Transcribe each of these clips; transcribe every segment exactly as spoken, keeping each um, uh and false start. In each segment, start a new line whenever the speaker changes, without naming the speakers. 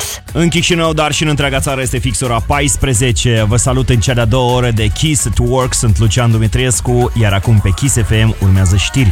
În Chișinău, dar și în întreaga țară este fix ora paisprezece. Vă salut în cea de-a doua oră de Kiss at Work. Sunt Lucian Dumitriescu, iar acum pe Kiss F M urmează știri.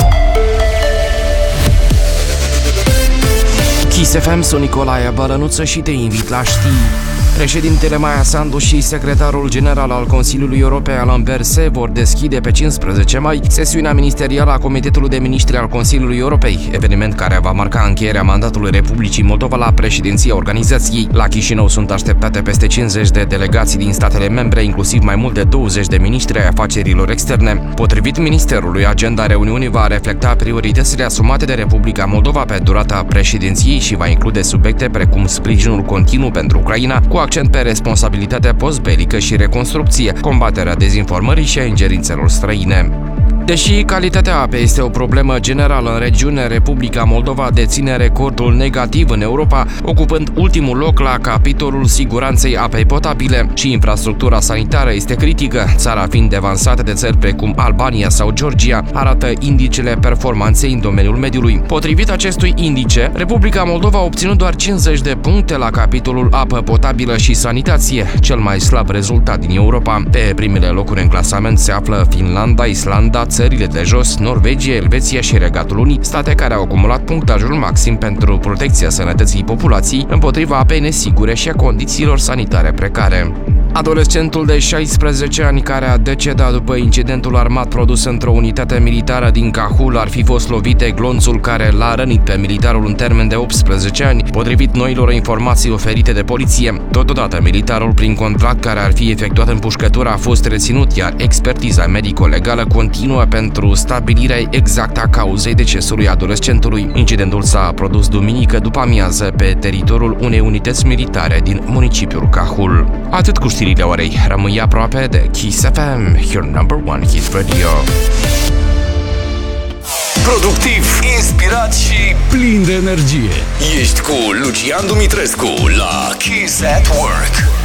Kiss F M, sunt Nicolae Bălănuță și te invit la știri. Președintele Maia Sandu și secretarul general al Consiliului European Alain Berset vor deschide pe cincisprezece mai sesiunea ministerială a Comitetului de Ministri al Consiliului Europei, eveniment care va marca încheierea mandatului Republicii Moldova la președinția organizației. La Chișinău sunt așteptate peste cincizeci de delegații din statele membre, inclusiv mai mult de douăzeci de miniștri ai afacerilor externe. Potrivit Ministerului, agenda reuniunii va reflecta prioritățile asumate de Republica Moldova pe durata președinției și va include subiecte precum sprijinul continuu pentru Ucraina, cu accent pe responsabilitatea postbelică și reconstrucție, combaterea dezinformării și a ingerințelor străine. Deși calitatea apei este o problemă generală în regiune, Republica Moldova deține recordul negativ în Europa, ocupând ultimul loc la capitolul siguranței apei potabile, și infrastructura sanitară este critică, țara fiind devansată de țări precum Albania sau Georgia, arată indicele performanței în domeniul mediului. Potrivit acestui indice, Republica Moldova a obținut doar cincizeci de puncte la capitolul apă potabilă și sanitație, cel mai slab rezultat din Europa. Pe primele locuri în clasament se află Finlanda, Islanda, țările de jos, Norvegia, Elveția și Regatul Unit, state care au acumulat punctajul maxim pentru protecția sănătății populației împotriva apei nesigure și a condițiilor sanitare precare. Adolescentul de șaisprezece ani care a decedat după incidentul armat produs într-o unitate militară din Cahul ar fi fost lovit de glonțul care l-a rănit pe militarul în termen de optsprezece ani, potrivit noilor informații oferite de poliție. Totodată, militarul prin contract care ar fi efectuat împușcătura a fost reținut, iar expertiza medico-legală continuă pentru stabilirea exactă a cauzei decesului adolescentului. Incidentul s-a produs duminică după amiază pe teritoriul unei unități militare din municipiul Cahul. Atât cu știrile orei, rămâi aproape de Kiss F M, your number one hit radio.
Productiv, inspirat și
plin de energie.
Ești cu Lucian Dumitrescu la Kiss at Work.